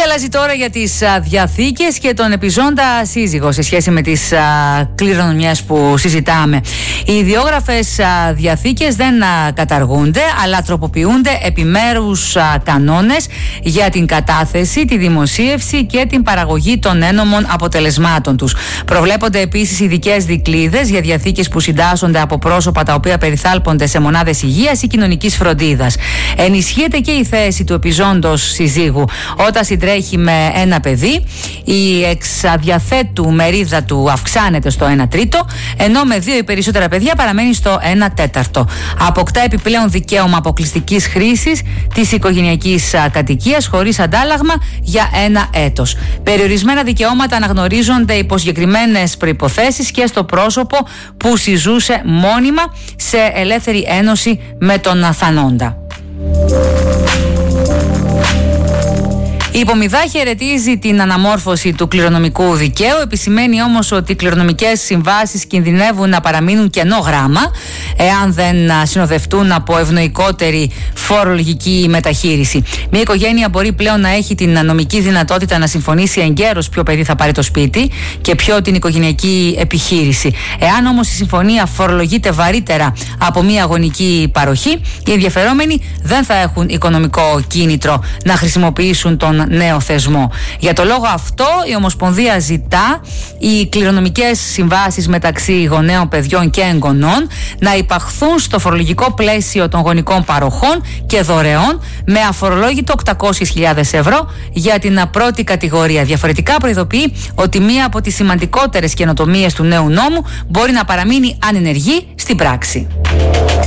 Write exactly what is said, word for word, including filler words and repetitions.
αλλάζει τώρα για τις α, διαθήκες και τον επιζώντα σύζυγο σε σχέση με τις α, κληρονομιές που συζητάμε. Οι ιδιόγραφες α, διαθήκες δεν α, καταργούνται, αλλά τροποποιούνται επιμέρους α, κανόνες για την κατάθεση, τη δημοσίευση και την παραγωγή των ένομων αποτελεσμάτων τους. Προβλέπονται επίσης ειδικές δικλείδες για διαθήκες που συντάσσονται από πρόσωπα τα οποία περιθάλπονται σε μονάδες υγείας ή κοινωνικής φροντίδας. Ενισχύεται και η θέση του επιζώντος συζύγου όταν συντρέχει με ένα παιδί. Η εξαδιαθέτου μερίδα του αυξάνεται στο ένα τρίτο, ενώ με δύο ή περισσότερα παιδιά παραμένει στο ένα τέταρτο. Αποκτά επιπλέον δικαίωμα αποκλειστικής χρήσης της οικογενειακής κατοικίας χωρίς αντάλλαγμα για ένα έτος. Περιορισμένα δικαιώματα αναγνωρίζονται υπό συγκεκριμένες προϋποθέσεις και στο πρόσωπο που συζούσε μόνιμα σε ελεύθερη ένωση με τον θανόντα. Η Υπομηδά χαιρετίζει την αναμόρφωση του κληρονομικού δικαίου, επισημαίνει όμως ότι οι κληρονομικές συμβάσεις κινδυνεύουν να παραμείνουν κενό γράμμα εάν δεν συνοδευτούν από ευνοϊκότερη φορολογική μεταχείριση. Μια οικογένεια μπορεί πλέον να έχει την νομική δυνατότητα να συμφωνήσει εγκαίρως ποιο παιδί θα πάρει το σπίτι και ποιο την οικογενειακή επιχείρηση. Εάν όμως η συμφωνία φορολογείται βαρύτερα από μια αγωνική παροχή, οι ενδιαφερόμενοι δεν θα έχουν οικονομικό κίνητρο να χρησιμοποιήσουν τον νέο θεσμό. Για το λόγο αυτό, η Ομοσπονδία ζητά οι κληρονομικές συμβάσεις μεταξύ γονέων, παιδιών και εγγονών να υπαχθούν στο φορολογικό πλαίσιο των γονικών παροχών και δωρεών με αφορολόγητο οκτακόσιες χιλιάδες ευρώ για την πρώτη κατηγορία. Διαφορετικά, προειδοποιεί ότι μία από τις σημαντικότερες καινοτομίες του νέου νόμου μπορεί να παραμείνει ανενεργή στην πράξη.